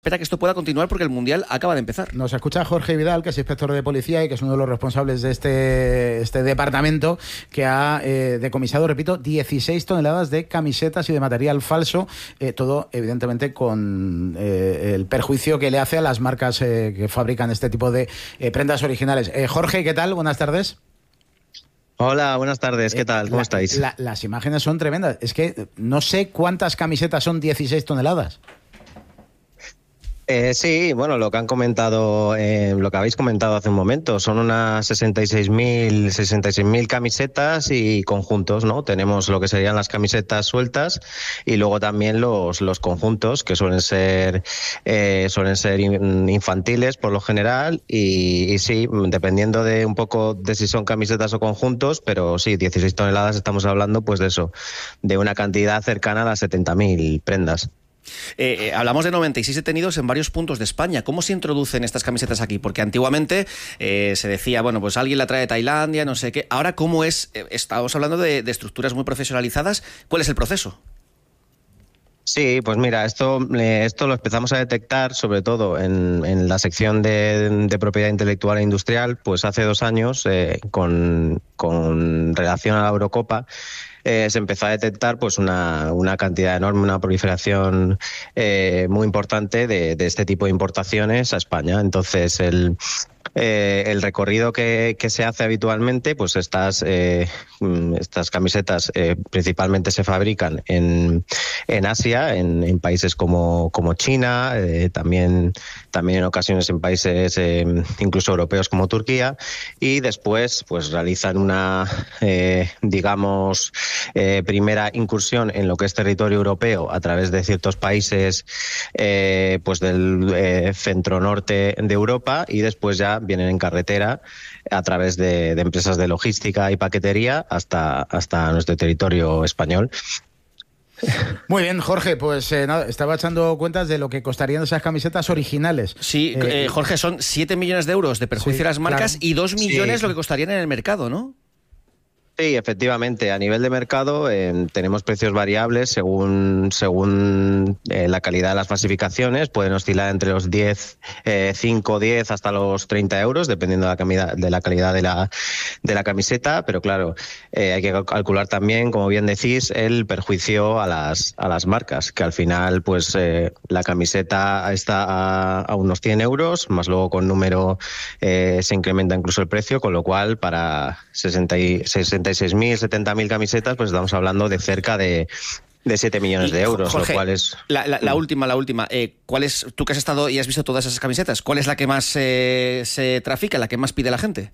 Espera que esto pueda continuar porque el Mundial acaba de empezar. Nos escucha Jorge Vidal, que es inspector de policía y que es uno de los responsables de este departamento, que ha decomisado, repito, 16 toneladas de camisetas y de material falso, todo evidentemente con el perjuicio que le hace a las marcas que fabrican este tipo de prendas originales. Jorge, ¿qué tal? Buenas tardes. Hola, buenas tardes. ¿Qué tal? ¿Cómo estáis? Las imágenes son tremendas. Es que no sé cuántas camisetas son 16 toneladas. Sí, bueno, lo que han comentado, lo que habéis comentado hace un momento, son unas 66.000 camisetas y conjuntos, ¿no? Tenemos lo que serían las camisetas sueltas y luego también los conjuntos, que suelen ser infantiles por lo general y sí, dependiendo de un poco de si son camisetas o conjuntos, pero sí, 16 toneladas estamos hablando pues de eso, de una cantidad cercana a las 70.000 prendas. Hablamos de 96 detenidos en varios puntos de España. ¿Cómo se introducen estas camisetas aquí? Porque antiguamente se decía, bueno, pues alguien la trae de Tailandia, no sé qué. Ahora, ¿cómo es? Estamos hablando de estructuras muy profesionalizadas. ¿Cuál es el proceso? Sí, pues mira, esto lo empezamos a detectar sobre todo en la sección de propiedad intelectual e industrial, pues hace 2 años, con relación a la Eurocopa. Se empezó a detectar pues una cantidad enorme, una proliferación muy importante de este tipo de importaciones a España. Entonces el recorrido que se hace habitualmente, pues estas camisetas principalmente se fabrican en Asia, en países como China, también en ocasiones en países incluso europeos como Turquía, y después pues realizan una primera incursión en lo que es territorio europeo a través de ciertos países pues del centro norte de Europa, y después ya vienen en carretera a través de empresas de logística y paquetería hasta nuestro territorio español. Muy bien, Jorge, pues nada, estaba echando cuentas de lo que costarían esas camisetas originales. Sí, Jorge, son 7 millones de euros de perjuicio a las marcas, claro, y 2 millones lo que costarían en el mercado, ¿no? Sí, efectivamente. A nivel de mercado tenemos precios variables según la calidad de las falsificaciones. Pueden oscilar entre los 5, 10 hasta los 30 euros, dependiendo de la calidad de la camiseta. Pero claro, hay que calcular también, como bien decís, el perjuicio a las marcas, que al final pues la camiseta está a unos 100 euros, más luego con número se incrementa incluso el precio, con lo cual para 66.000, 70.000 camisetas, pues estamos hablando de cerca de 7 millones de euros, Jorge, lo cual es... La última. ¿Cuál es, tú que has estado y has visto todas esas camisetas, cuál es la que más se trafica, la que más pide la gente?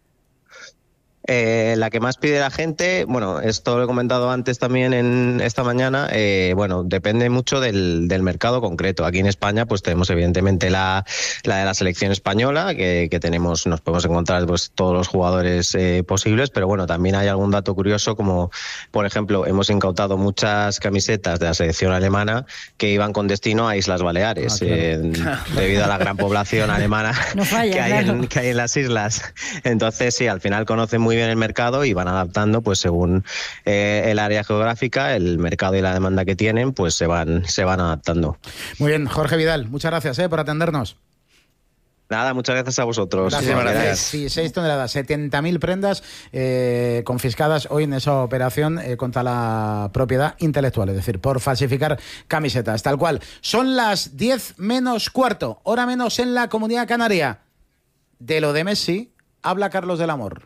La que más pide la gente, bueno, esto lo he comentado antes también en esta mañana, bueno, depende mucho del mercado concreto. Aquí en España pues tenemos evidentemente la de la selección española, que nos podemos encontrar pues todos los jugadores posibles, pero bueno, también hay algún dato curioso, como por ejemplo hemos incautado muchas camisetas de la selección alemana que iban con destino a Islas Baleares, claro. Debido a la gran población alemana que hay en las islas. Entonces sí, al final conocen muy bien el mercado y van adaptando pues según el área geográfica, el mercado y la demanda que tienen, pues se van adaptando. Muy bien, Jorge Vidal, muchas gracias por atendernos. Nada, muchas gracias a vosotros. Gracias. 16 toneladas, 70.000 prendas confiscadas hoy en esa operación contra la propiedad intelectual, es decir, por falsificar camisetas, tal cual. Son las 10 menos cuarto, hora menos en la Comunidad Canaria. De lo de Messi habla Carlos del Amor.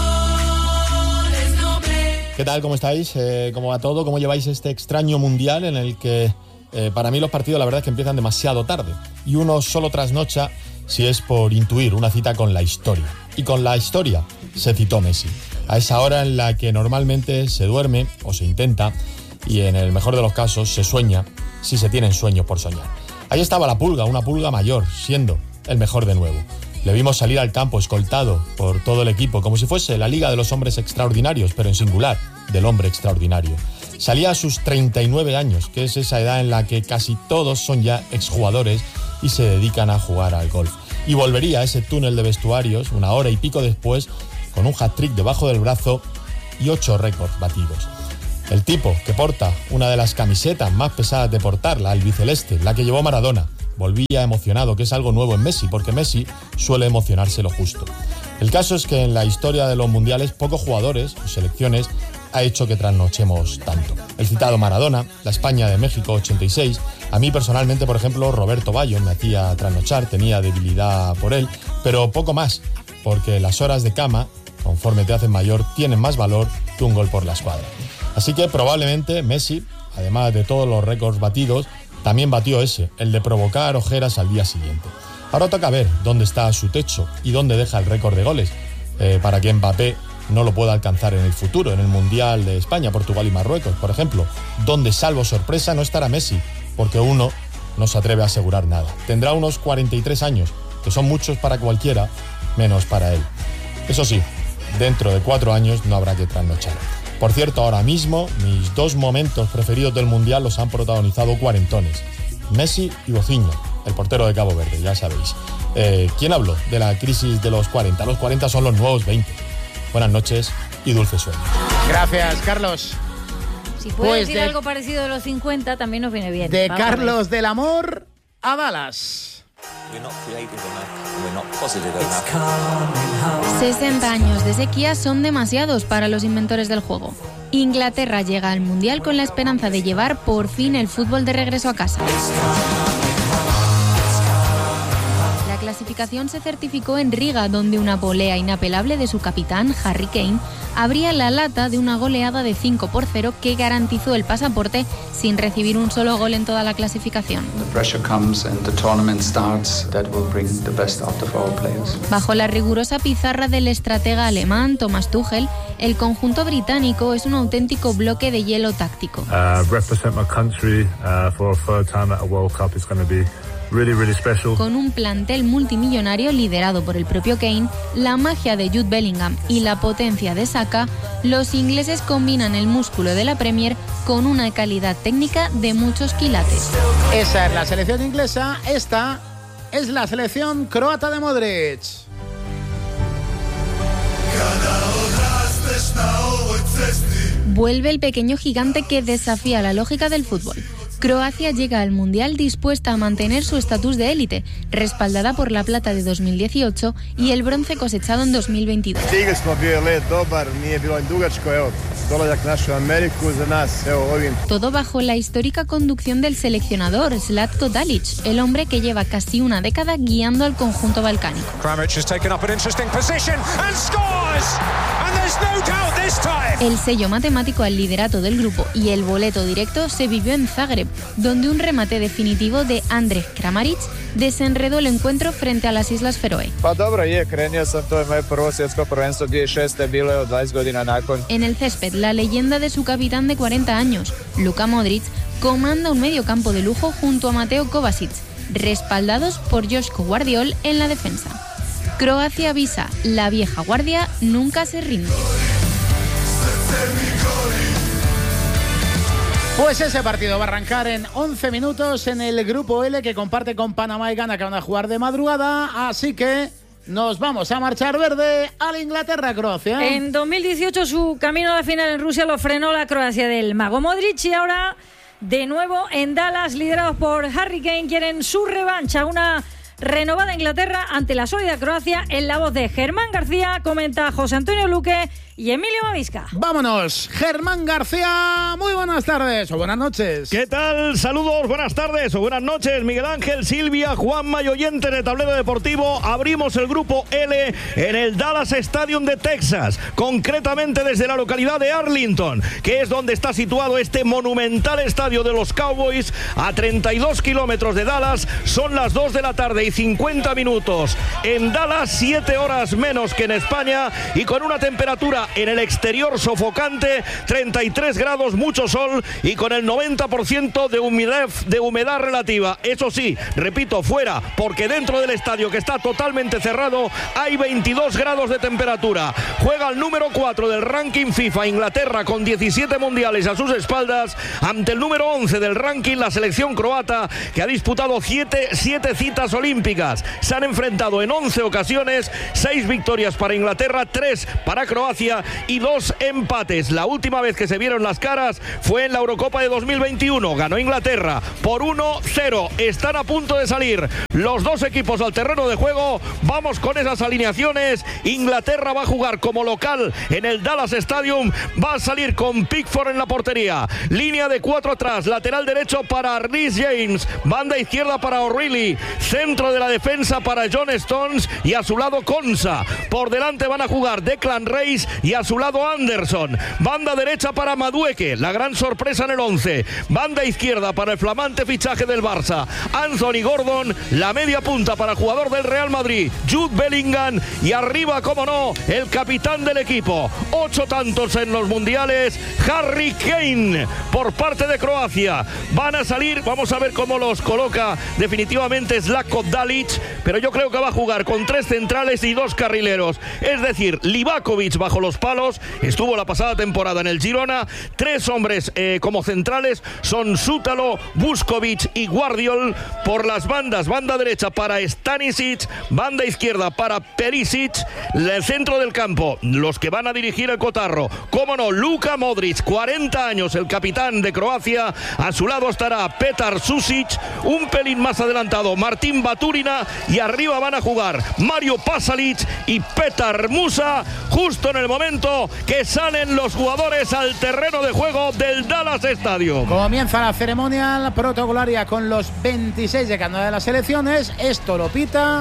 ¿Qué tal? ¿Cómo estáis? ¿Cómo va todo? ¿Cómo lleváis este extraño mundial en el que para mí los partidos la verdad es que empiezan demasiado tarde y uno solo trasnocha si es por intuir una cita con la historia? Y con la historia se citó Messi, a esa hora en la que normalmente se duerme o se intenta, y en el mejor de los casos se sueña si se tienen sueños por soñar. Ahí estaba la pulga, una pulga mayor, siendo el mejor de nuevo. Le vimos salir al campo escoltado por todo el equipo, como si fuese la Liga de los Hombres Extraordinarios, pero en singular, del hombre extraordinario. Salía a sus 39 años, que es esa edad en la que casi todos son ya exjugadores y se dedican a jugar al golf. Y volvería a ese túnel de vestuarios 1 hora y pico después, con un hat-trick debajo del brazo y 8 récords batidos. El tipo que porta una de las camisetas más pesadas de portar, la albiceleste, la que llevó Maradona, volvía emocionado, que es algo nuevo en Messi, porque Messi suele emocionarse lo justo. El caso es que en la historia de los mundiales, pocos jugadores o selecciones ha hecho que trasnochemos tanto. El citado Maradona, la España de México 86, a mí personalmente, por ejemplo, Roberto Baggio me hacía trasnochar, tenía debilidad por él, pero poco más, porque las horas de cama, conforme te hacen mayor, tienen más valor que un gol por la escuadra. Así que probablemente Messi, además de todos los récords batidos, también batió ese, el de provocar ojeras al día siguiente. Ahora toca ver dónde está su techo y dónde deja el récord de goles, para que Mbappé no lo pueda alcanzar en el futuro, en el Mundial de España, Portugal y Marruecos, por ejemplo, donde, salvo sorpresa, no estará Messi, porque uno no se atreve a asegurar nada. Tendrá unos 43 años, que son muchos para cualquiera, menos para él. Eso sí, dentro de 4 años no habrá que trasnochar. Por cierto, ahora mismo, mis 2 momentos preferidos del Mundial los han protagonizado cuarentones: Messi y Bocinho, el portero de Cabo Verde, ya sabéis. ¿Quién habló de la crisis de los 40? Los 40 son los nuevos 20. Buenas noches y dulces sueños. Gracias, Carlos. Si puedes decir algo parecido de los 50, también nos viene bien. De Carlos del Amor a Dallas. 60 años de sequía son demasiados para los inventores del juego. Inglaterra llega al Mundial con la esperanza de llevar por fin el fútbol de regreso a casa. La clasificación se certificó en Riga, donde una volea inapelable de su capitán, Harry Kane, abría la lata de una goleada de 5-0 que garantizó el pasaporte sin recibir un solo gol en toda la clasificación. Bajo la rigurosa pizarra del estratega alemán Thomas Tuchel, el conjunto británico es un auténtico bloque de hielo táctico. Really special. Con un plantel multimillonario liderado por el propio Kane, la magia de Jude Bellingham y la potencia de Saka, los ingleses combinan el músculo de la Premier con una calidad técnica de muchos quilates. Esa es la selección inglesa, esta es la selección croata de Modric. Vuelve el pequeño gigante que desafía la lógica del fútbol. Croacia llega al Mundial dispuesta a mantener su estatus de élite, respaldada por la plata de 2018 y el bronce cosechado en 2022. Todo bajo la histórica conducción del seleccionador Zlatko Dalic, el hombre que lleva casi una década guiando al conjunto balcánico. El sello matemático al liderato del grupo y el boleto directo se vivió en Zagreb, donde un remate definitivo de Andrej Kramaric desenredó el encuentro frente a las Islas Feroe. En el césped, la leyenda de su capitán de 40 años, Luka Modric, comanda un mediocampo de lujo junto a Mateo Kovacic, respaldados por Joško Guardiol en la defensa. Croacia avisa, la vieja guardia nunca se rinde. Pues ese partido va a arrancar en 11 minutos en el Grupo L, que comparte con Panamá y Ghana, que van a jugar de madrugada. Así que nos vamos a marchar verde al Inglaterra-Croacia. En 2018 su camino a la final en Rusia lo frenó la Croacia del mago Modric, y ahora de nuevo en Dallas, liderados por Harry Kane, quieren su revancha, una renovada Inglaterra ante la sólida Croacia. En la voz de Germán García comenta José Antonio Luque y Emilio Mavisca. Vámonos, Germán García, muy buenas tardes o buenas noches. ¿Qué tal? Saludos, buenas tardes o buenas noches, Miguel Ángel, Silvia, Juanma y oyentes de Tablero Deportivo. Abrimos el Grupo L en el Dallas Stadium de Texas, concretamente desde la localidad de Arlington, que es donde está situado este monumental estadio de los Cowboys, a 32 kilómetros de Dallas. Son las 2 de la tarde y 50 minutos. En Dallas, 7 horas menos que en España, y con una temperatura en el exterior sofocante, 33 grados, mucho sol y con el 90% de humedad relativa. Eso sí, repito, fuera, porque dentro del estadio, que está totalmente cerrado, hay 22 grados de temperatura. Juega el número 4 del ranking FIFA, Inglaterra, con 17 mundiales a sus espaldas, ante el número 11 del ranking, la selección croata, que ha disputado 7 citas olímpicas. Se han enfrentado en 11 ocasiones, 6 victorias para Inglaterra, 3 para Croacia, victoria y 2 empates. La última vez que se vieron las caras fue en la Eurocopa de 2021. Ganó Inglaterra por 1-0. Están a punto de salir los dos equipos al terreno de juego. Vamos con esas alineaciones. Inglaterra va a jugar como local en el Dallas Stadium. Va a salir con Pickford en la portería. Línea de 4 atrás. Lateral derecho para Reece James. Banda izquierda para O'Reilly. Centro de la defensa para John Stones. Y a su lado Konsa. Por delante van a jugar Declan Rice y a su lado Anderson. Banda derecha para Madueke. La gran sorpresa en el 11. Banda izquierda para el flamante fichaje del Barça, Anthony Gordon. La media punta para el jugador del Real Madrid, Jude Bellingham. Y arriba, como no, el capitán del equipo. 8 tantos en los mundiales, Harry Kane, por parte de Croacia. Van a salir, vamos a ver cómo los coloca definitivamente Zlatko Dalic, pero yo creo que va a jugar con 3 centrales y 2 carrileros. Es decir, Livakovic bajo los palos, estuvo la pasada temporada en el Girona. 3 hombres como centrales son Sútalo, Vuskovic y Guardiol. Por las bandas, banda derecha para Stanisic, banda izquierda para Perisic. El centro del campo, los que van a dirigir el cotarro, cómo no, Luka Modric, 40 años, el capitán de Croacia. A su lado estará Petar Susic, un pelín más adelantado Martín Baturina, y arriba van a jugar Mario Pasalic y Petar Musa, justo en el momento que salen los jugadores al terreno de juego del Dallas Stadium. Comienza la ceremonia protocolaria con los 26 de cada una de las selecciones. Esto lo pita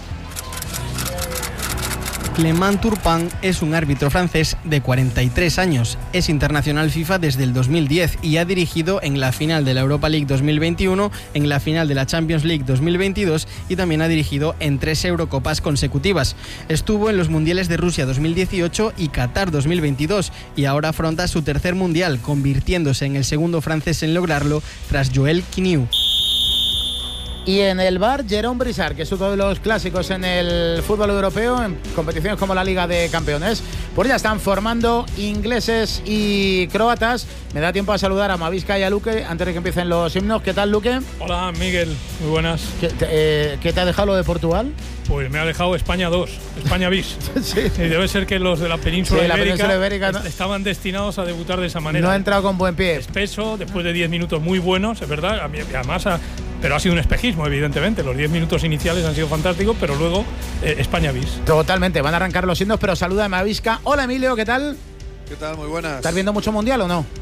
Clément Turpin. Es un árbitro francés de 43 años. Es internacional FIFA desde el 2010 y ha dirigido en la final de la Europa League 2021, en la final de la Champions League 2022 y también ha dirigido en 3 Eurocopas consecutivas. Estuvo en los Mundiales de Rusia 2018 y Qatar 2022 y ahora afronta su tercer Mundial, convirtiéndose en el segundo francés en lograrlo tras Joel Quiniu. Y en el bar, Jérôme Brissard, que es uno de los clásicos en el fútbol europeo, en competiciones como la Liga de Campeones. Pues ya están formando ingleses y croatas. Me da tiempo a saludar a Mavisca y a Luque antes de que empiecen los himnos. ¿Qué tal, Luque? Hola, Miguel. Muy buenas. ¿Qué te ha dejado lo de Portugal? Pues me ha dejado España 2, España bis. Sí. Y debe ser que los de la península ibérica ¿no? estaban destinados a debutar de esa manera. No ha entrado con buen pie. Espeso, después de 10 minutos muy buenos, es verdad. Además, pero ha sido un espejismo, evidentemente. Los 10 minutos iniciales han sido fantásticos, pero luego España bis. Totalmente. Van a arrancar los himnos, pero saluda a Mavisca. Hola, Emilio, ¿qué tal? ¿Qué tal? Muy buenas. ¿Estás viendo mucho mundial o no?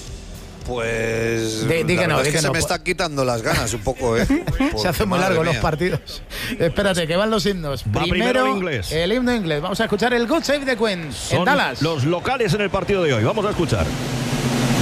Pues di que no, es que se me están quitando las ganas un poco, ¿eh? Se hacen muy largos los partidos. Espérate, que van los himnos. Primero inglés. El himno inglés. Vamos a escuchar el God Save the Queen en Dallas. Los locales en el partido de hoy. Vamos a escuchar.